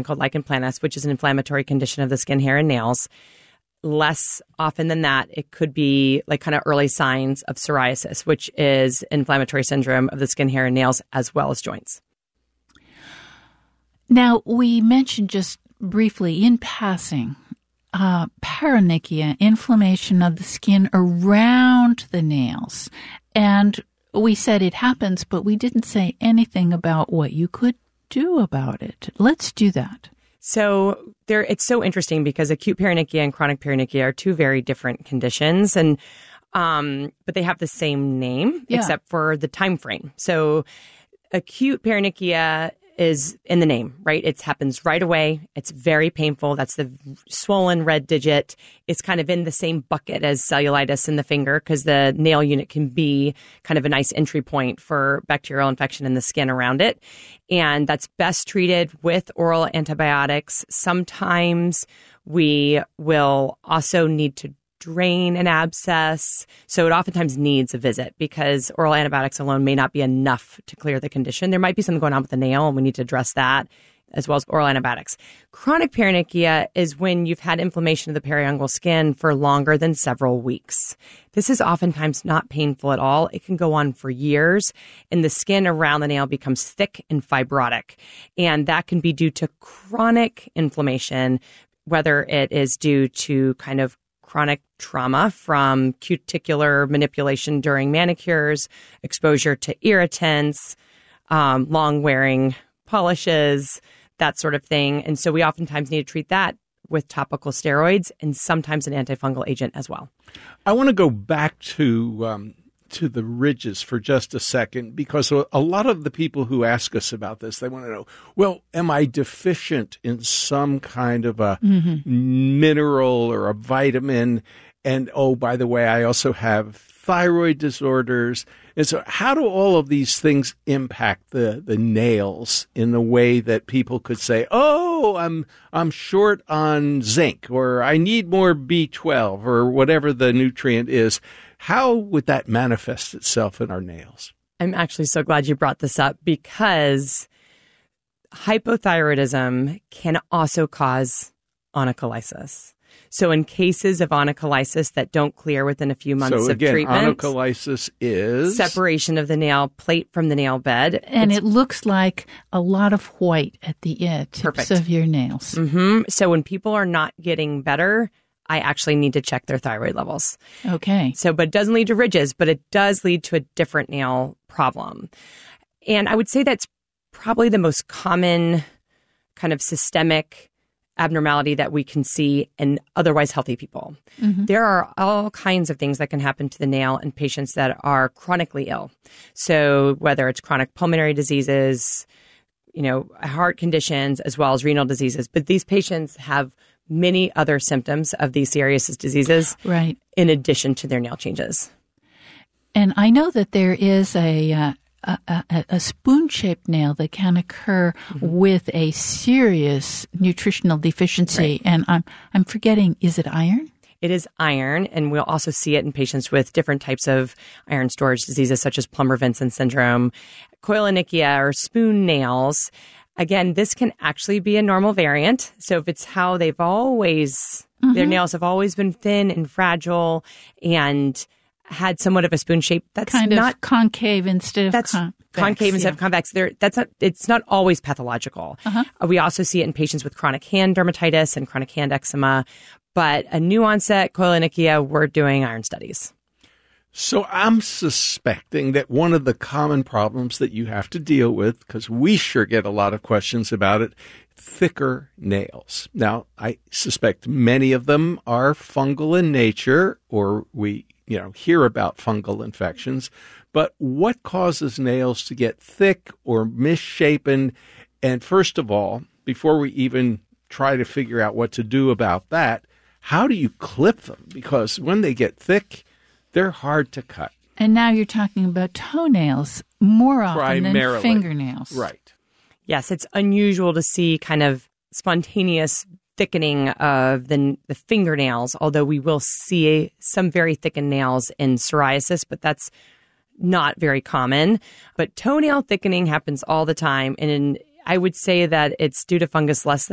something called lichen planus, which is an inflammatory condition of the skin, hair, and nails. Less often than that, it could be like kind of early signs of psoriasis, which is inflammatory syndrome of the skin, hair, and nails, as well as joints. Now, we mentioned just briefly in passing, paronychia, inflammation of the skin around the nails. And we said it happens, but we didn't say anything about what you could do about it. Let's do that. So it's so interesting because acute paronychia and chronic paronychia are two very different conditions, and but they have the same name except for the time frame. So acute paronychia is in the name, right? It happens right away. It's very painful. That's the swollen red digit. It's kind of in the same bucket as cellulitis in the finger because the nail unit can be kind of a nice entry point for bacterial infection in the skin around it. And that's best treated with oral antibiotics. Sometimes we will also need to drain an abscess. So it oftentimes needs a visit because oral antibiotics alone may not be enough to clear the condition. There might be something going on with the nail and we need to address that as well as oral antibiotics. Chronic paronychia is when you've had inflammation of the periungual skin for longer than several weeks. This is oftentimes not painful at all. It can go on for years and the skin around the nail becomes thick and fibrotic. And that can be due to chronic inflammation, whether it is due to kind of chronic trauma from cuticular manipulation during manicures, exposure to irritants, long wearing polishes, that sort of thing. And so we oftentimes need to treat that with topical steroids and sometimes an antifungal agent as well. I want to go back to the ridges for just a second, because a lot of the people who ask us about this, they want to know, well, am I deficient in some kind of a mineral or a vitamin? And, oh, by the way, I also have thyroid disorders. And so how do all of these things impact the nails in the way that people could say, oh, I'm short on zinc, or I need more B12, or whatever the nutrient is? How would that manifest itself in our nails? I'm actually so glad you brought this up because hypothyroidism can also cause onycholysis. So in cases of onycholysis that don't clear within a few months of treatment, onycholysis is separation of the nail plate from the nail bed. And it looks like a lot of white at the tips of your nails. So when people are not getting better, I actually need to check their thyroid levels. Okay. So, but it doesn't lead to ridges, but it does lead to a different nail problem. And I would say that's probably the most common kind of systemic abnormality that we can see in otherwise healthy people. There are all kinds of things that can happen to the nail in patients that are chronically ill. So whether it's chronic pulmonary diseases, heart conditions, as well as renal diseases, but these patients have many other symptoms of these serious diseases, right, in addition to their nail changes. And I know that there is a spoon-shaped nail that can occur with a serious nutritional deficiency, and I'm forgetting, is it iron? It is iron, and we'll also see it in patients with different types of iron storage diseases, such as Plummer-Vinson syndrome, koilonychia, or spoon nails. Again, this can actually be a normal variant. So if it's how they've always, their nails have always been thin and fragile and had somewhat of a spoon shape, that's kind not of concave instead of convex. Concave instead of convex. It's not always pathological. We also see it in patients with chronic hand dermatitis and chronic hand eczema. But a new onset koilonychia, we're doing iron studies. So I'm suspecting that one of the common problems that you have to deal with, because we sure get a lot of questions about it, thicker nails. Now, I suspect many of them are fungal in nature, or we hear about fungal infections. But what causes nails to get thick or misshapen? And first of all, before we even try to figure out what to do about that, how do you clip them? Because when they get thick, they're hard to cut. And now you're talking about toenails more often primarily than fingernails. Right. Yes, it's unusual to see kind of spontaneous thickening of the fingernails, although we will see some very thickened nails in psoriasis, but that's not very common. But toenail thickening happens all the time, and I would say that it's due to fungus less